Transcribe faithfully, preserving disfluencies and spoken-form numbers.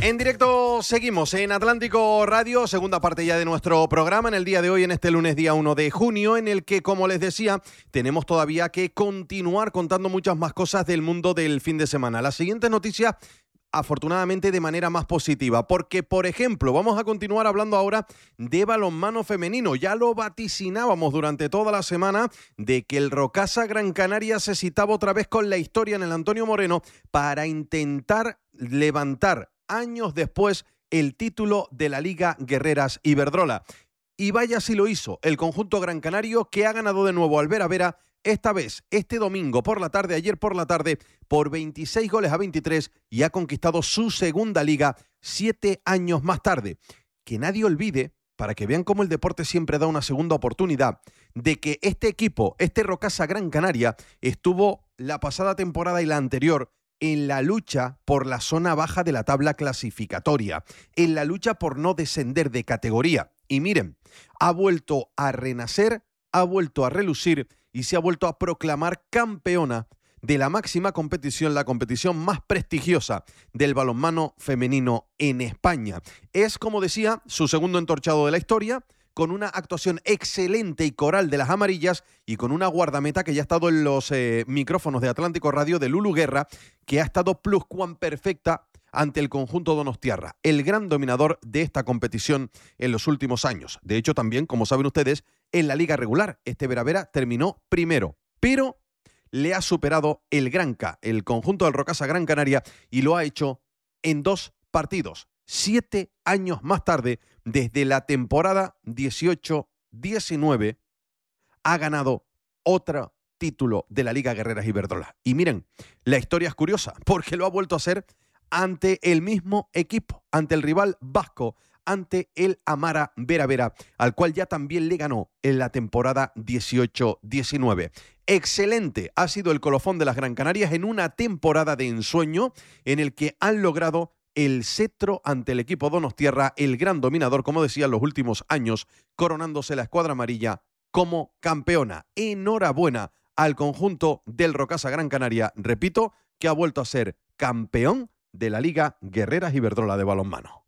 En directo seguimos en Atlántico Radio, segunda parte ya de nuestro programa en el día de hoy, en este lunes día uno de junio, en el que, como les decía, tenemos todavía que continuar contando muchas más cosas del mundo del fin de semana. La siguiente noticia, afortunadamente de manera más positiva, porque, por ejemplo, vamos a continuar hablando ahora de balonmano femenino. Ya lo vaticinábamos durante toda la semana de que el Rocasa Gran Canaria se citaba otra vez con la historia en el Antonio Moreno para intentar levantar años después el título de la Liga Guerreras Iberdrola. Y vaya si lo hizo el conjunto gran canario, que ha ganado de nuevo al Vera Vera, esta vez, este domingo por la tarde, ayer por la tarde, por veintiséis goles a veintitrés, y ha conquistado su segunda liga siete años más tarde. Que nadie olvide, para que vean cómo el deporte siempre da una segunda oportunidad, de que este equipo, este Rocasa Gran Canaria, estuvo la pasada temporada y la anterior en la lucha por la zona baja de la tabla clasificatoria, en la lucha por no descender de categoría. Y miren, ha vuelto a renacer, ha vuelto a relucir y se ha vuelto a proclamar campeona de la máxima competición, la competición más prestigiosa del balonmano femenino en España. Es, como decía, su segundo entorchado de la historia, con una actuación excelente y coral de las amarillas y con una guardameta que ya ha estado en los eh, micrófonos de Atlántico Radio, de Lulu Guerra, que ha estado pluscuamperfecta ante el conjunto donostiarra, el gran dominador de esta competición en los últimos años. De hecho, también, como saben ustedes, en la liga regular, este Vera Vera terminó primero, pero le ha superado el Granca, el conjunto del Rocasa Gran Canaria, y lo ha hecho en dos partidos. Siete años más tarde, desde la temporada dieciocho diecinueve, ha ganado otro título de la Liga Guerreras Iberdrola. Y miren, la historia es curiosa, porque lo ha vuelto a hacer ante el mismo equipo, ante el rival vasco, ante el Amara Vera Vera, al cual ya también le ganó en la temporada dieciocho diecinueve. Excelente ha sido el colofón de las Gran Canarias en una temporada de ensueño en el que han logrado el cetro ante el equipo donostiarra, el gran dominador, como decía, en los últimos años, coronándose la escuadra amarilla como campeona. Enhorabuena al conjunto del Rocasa Gran Canaria, repito, que ha vuelto a ser campeón de la Liga Guerreras Iberdrola de balonmano.